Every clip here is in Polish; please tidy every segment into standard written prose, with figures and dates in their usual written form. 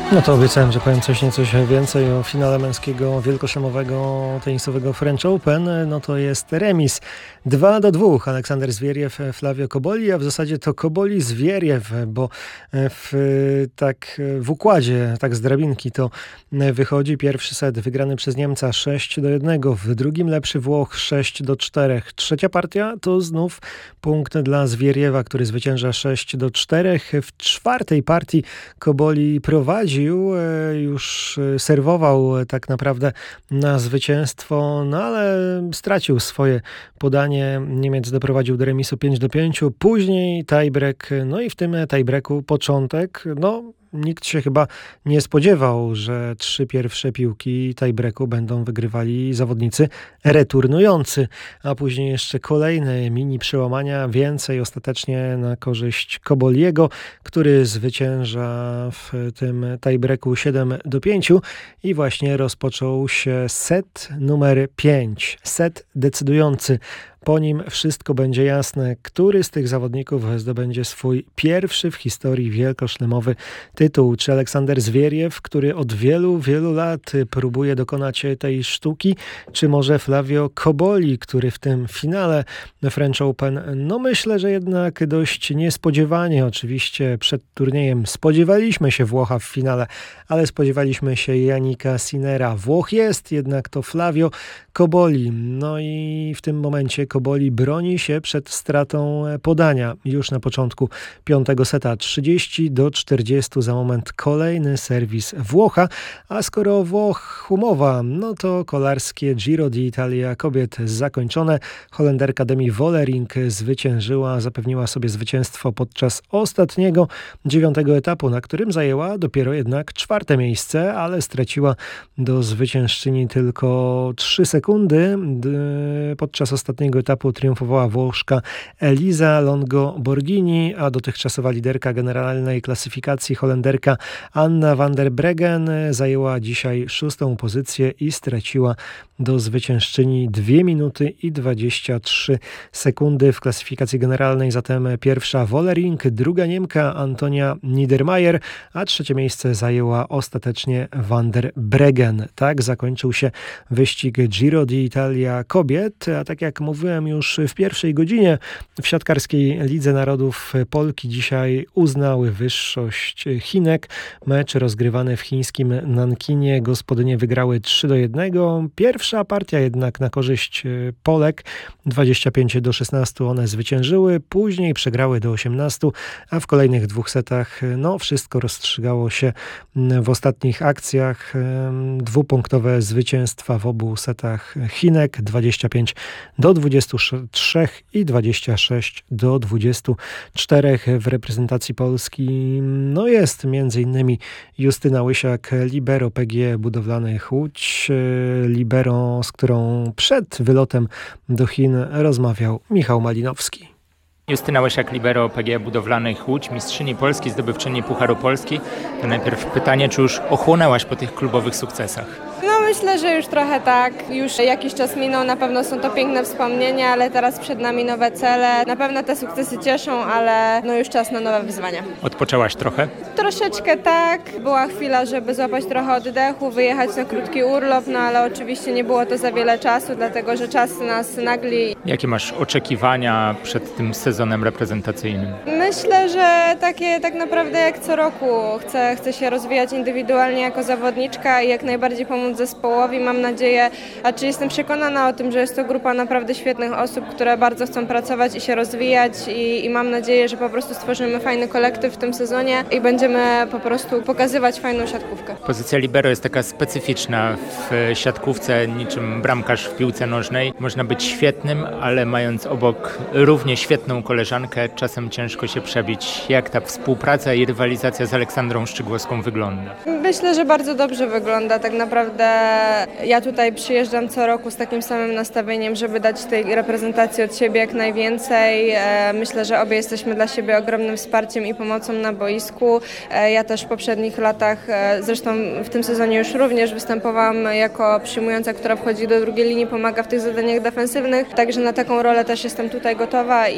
No to obiecałem, że powiem coś więcej o finale męskiego wielkoszlemowego tenisowego French Open. No to jest remis 2-2. Aleksander Zwieriew, Flavio Koboli, a w zasadzie to Koboli Zwieriew, bo w układzie, tak z drabinki to wychodzi. Pierwszy set wygrany przez Niemca 6-1, w drugim lepszy Włoch 6-4. Trzecia partia to znów punkt dla Zwieriewa, który zwycięża 6-4. W czwartej partii Koboli prowadzi, już serwował tak naprawdę na zwycięstwo, no ale stracił swoje podanie. Niemiec doprowadził do remisu 5-5, później tiebreak, no i w tym tiebreaku początek, nikt się chyba nie spodziewał, że 3 pierwsze piłki tiebreaku będą wygrywali zawodnicy returnujący, a później jeszcze kolejne mini przełamania, więcej ostatecznie na korzyść Koboliego, który zwycięża w tym tiebreaku 7-5 i właśnie rozpoczął się set numer 5, set decydujący. Po nim wszystko będzie jasne, który z tych zawodników zdobędzie swój pierwszy w historii wielkoszlemowy tytuł. Czy Aleksander Zwieriew, który od wielu, wielu lat próbuje dokonać tej sztuki, czy może Flavio Koboli, który w tym finale French Open, myślę, że jednak dość niespodziewanie, oczywiście przed turniejem spodziewaliśmy się Włocha w finale, ale spodziewaliśmy się Jannika Sinnera. Włoch jest, jednak to Flavio Koboli. No i w tym momencie Koboli broni się przed stratą podania. Już na początku piątego seta 30-40, za moment kolejny serwis Włocha, a skoro Włoch umowa, to kolarskie Giro d'Italia kobiet zakończone. Holenderka Demi Vollering zwyciężyła, zapewniła sobie zwycięstwo podczas ostatniego 9. etapu, na którym zajęła dopiero jednak 4. miejsce, ale straciła do zwyciężczyni tylko 3 sekundy. Podczas ostatniego etapu triumfowała Włoszka Elisa Longo Borghini, a dotychczasowa liderka generalnej klasyfikacji Holenderka Anna van der Breggen zajęła dzisiaj 6. pozycję i straciła do zwyciężczyni 2 minuty i 23 sekundy w klasyfikacji generalnej. Zatem pierwsza Vollering, druga Niemka Antonia Niedermayer, a 3. miejsce zajęła ostatecznie van der Breggen. Tak zakończył się wyścig Giro d'Italia kobiet, a tak jak mówiłem już w pierwszej godzinie, w siatkarskiej Lidze Narodów Polki dzisiaj uznały wyższość Chinek. Mecz rozgrywany w chińskim Nankinie, gospodynie wygrały 3-1. Pierwsza partia jednak na korzyść Polek, 25-16 one zwyciężyły, później przegrały do 18, a w kolejnych 2 setach wszystko rozstrzygało się w ostatnich akcjach. 2-punktowe zwycięstwa w obu setach Chinek, 25-23 i 26-24. W reprezentacji Polski jest m.in. Justyna Łysiak, libero PGE Budowlanych Łódź, libero, z którą przed wylotem do Chin rozmawiał Michał Malinowski. Justyna Łysiak, libero PGE Budowlanych Łódź, mistrzyni Polski, zdobywczyni Pucharu Polski. To najpierw pytanie, czy już ochłonęłaś po tych klubowych sukcesach? Myślę, że już trochę tak. Już jakiś czas minął, na pewno są to piękne wspomnienia, ale teraz przed nami nowe cele. Na pewno te sukcesy cieszą, ale już czas na nowe wyzwania. Odpoczęłaś trochę? Troszeczkę tak. Była chwila, żeby złapać trochę oddechu, wyjechać na krótki urlop, ale oczywiście nie było to za wiele czasu, dlatego że czas nas nagli. Jakie masz oczekiwania przed tym sezonem reprezentacyjnym? Myślę, że takie tak naprawdę jak co roku. Chcę się rozwijać indywidualnie jako zawodniczka i jak najbardziej pomóc zespołowi. Mam nadzieję, jestem przekonana o tym, że jest to grupa naprawdę świetnych osób, które bardzo chcą pracować i się rozwijać i mam nadzieję, że po prostu stworzymy fajny kolektyw w tym sezonie i będziemy po prostu pokazywać fajną siatkówkę. Pozycja libero jest taka specyficzna w siatkówce, niczym bramkarz w piłce nożnej. Można być świetnym, ale mając obok równie świetną koleżankę, czasem ciężko się przebić. Jak ta współpraca i rywalizacja z Aleksandrą Szczygłowską wygląda? Myślę, że bardzo dobrze wygląda. Tak naprawdę ja tutaj przyjeżdżam co roku z takim samym nastawieniem, żeby dać tej reprezentacji od siebie jak najwięcej. Myślę, że obie jesteśmy dla siebie ogromnym wsparciem i pomocą na boisku. Ja też w poprzednich latach, zresztą w tym sezonie już również występowałam jako przyjmująca, która wchodzi do drugiej linii, pomaga w tych zadaniach defensywnych, także na taką rolę też jestem tutaj gotowa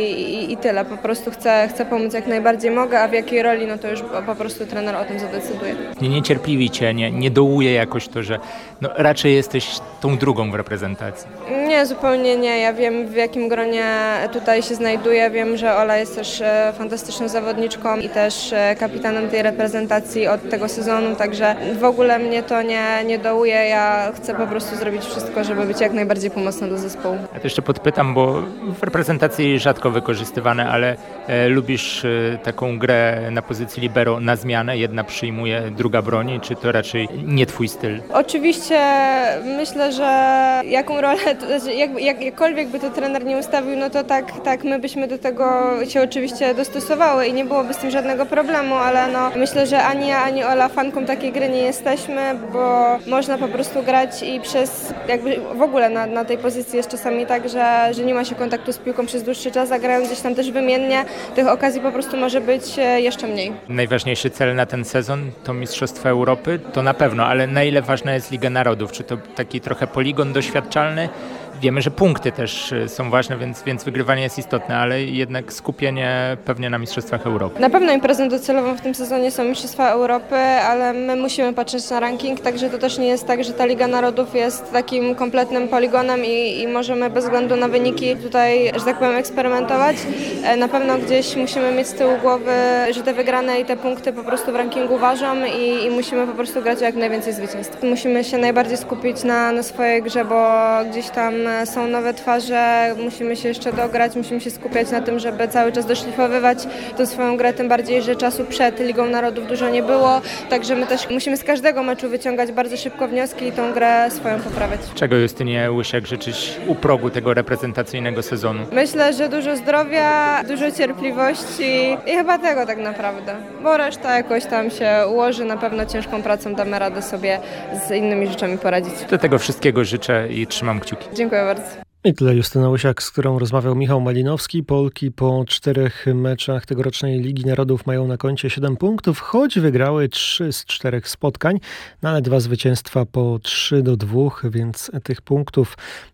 i tyle. Po prostu chcę pomóc jak najbardziej mogę, a w jakiej roli, no to już po prostu trener o tym zadecyduje. Nie niecierpliwi cię, nie dołuje jakoś to, że raczej jesteś tą drugą w reprezentacji. Nie, zupełnie nie. Ja wiem, w jakim gronie tutaj się znajduję. Wiem, że Ola jest też fantastyczną zawodniczką i też kapitanem tej reprezentacji od tego sezonu, także w ogóle mnie to nie dołuje. Ja chcę po prostu zrobić wszystko, żeby być jak najbardziej pomocna dla zespołu. Ja to jeszcze podpytam, bo w reprezentacji rzadko wykorzystywane, ale lubisz taką grę na pozycji libero na zmianę, jedna przyjmuje, druga broni, czy to raczej nie twój styl? Oczywiście myślę, że jaką rolę, jakkolwiek by to trener nie ustawił, no to tak my byśmy do tego się oczywiście dostosowały i nie byłoby z tym żadnego problemu, ale no myślę, że ani ja, ani Ola fanką takiej gry nie jesteśmy, bo można po prostu grać i przez jakby w ogóle na tej pozycji jest czasami tak, że nie ma się kontaktu z piłką przez dłuższy czas, a grają gdzieś tam też wymiennie, tych okazji po prostu może być jeszcze mniej. Najważniejszy cel na ten sezon to Mistrzostwa Europy, to na pewno, ale na ile ważna jest Liga Narodów? Czy to taki trochę poligon doświadczalny? Wiemy, że punkty też są ważne, więc wygrywanie jest istotne, ale jednak skupienie pewnie na Mistrzostwach Europy. Na pewno imprezą docelową w tym sezonie są Mistrzostwa Europy, ale my musimy patrzeć na ranking, także to też nie jest tak, że ta Liga Narodów jest takim kompletnym poligonem i możemy bez względu na wyniki tutaj, że tak powiem, eksperymentować. Na pewno gdzieś musimy mieć z tyłu głowy, że te wygrane i te punkty po prostu w rankingu ważą i musimy po prostu grać o jak najwięcej zwycięstw. Musimy się najbardziej skupić na swojej grze, bo gdzieś tam są nowe twarze, musimy się jeszcze dograć, musimy się skupiać na tym, żeby cały czas doszlifowywać tą swoją grę, tym bardziej, że czasu przed Ligą Narodów dużo nie było, także my też musimy z każdego meczu wyciągać bardzo szybko wnioski i tą grę swoją poprawiać. Czego Justynie Łysiak życzyć u progu tego reprezentacyjnego sezonu? Myślę, że dużo zdrowia, dużo cierpliwości i chyba tego tak naprawdę, bo reszta jakoś tam się ułoży, na pewno ciężką pracą damy radę sobie z innymi rzeczami poradzić. Do tego wszystkiego życzę i trzymam kciuki. Dziękuję bardzo. I tyle Justyna Łysiak, z którą rozmawiał Michał Malinowski. Polki po 4 meczach tegorocznej Ligi Narodów mają na koncie 7 punktów, choć wygrały 3 z 4 spotkań, no ale 2 zwycięstwa po 3-2, więc tych punktów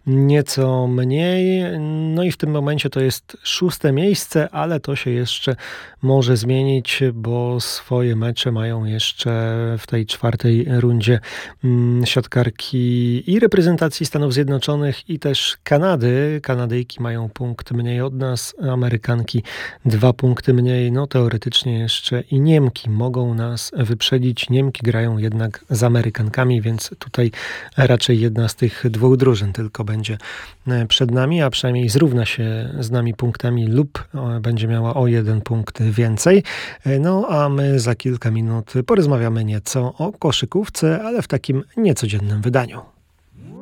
nieco mniej. No i w tym momencie to jest 6. miejsce, ale to się jeszcze może zmienić, bo swoje mecze mają jeszcze w tej 4. rundzie siatkarki i reprezentacji Stanów Zjednoczonych i też Kanady. Kanadyjki mają punkt mniej od nas, Amerykanki 2 punkty mniej. No teoretycznie jeszcze i Niemki mogą nas wyprzedzić. Niemki grają jednak z Amerykankami, więc tutaj raczej jedna z tych 2 drużyn tylko będzie przed nami, a przynajmniej zrówna się z nami punktami lub będzie miała o 1 punkt więcej. No a my za kilka minut porozmawiamy nieco o koszykówce, ale w takim niecodziennym wydaniu.